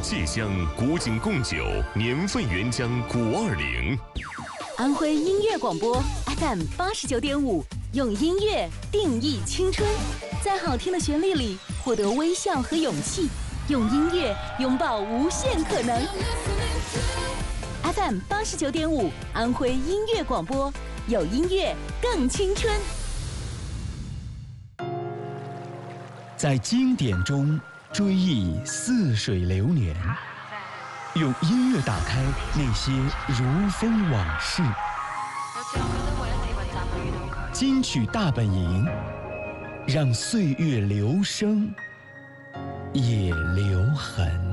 芥香古井贡酒年份原浆520。 安徽音乐广播 FM89.5，用音乐定义青春，在好听的旋律里获得微笑和勇气，用音乐拥抱无限可能。FM89.5，安徽音乐广播，有音乐更青春。 在经典中追忆似水流年，用音乐打开那些如风往事。金曲大本营，让岁月留声，也留痕。